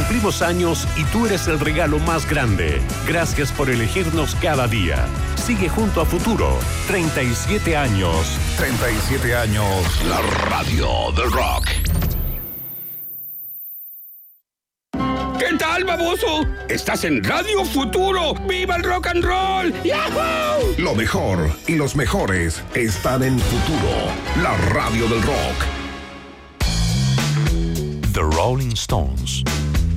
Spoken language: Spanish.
Cumplimos años y tú eres el regalo más grande. Gracias por elegirnos cada día. Sigue junto a Futuro. 37 años. 37 años. La radio del rock. ¿Qué tal, baboso? Estás en Radio Futuro. ¡Viva el rock and roll! ¡Yahoo! Lo mejor y los mejores están en Futuro, la radio del rock. The Rolling Stones,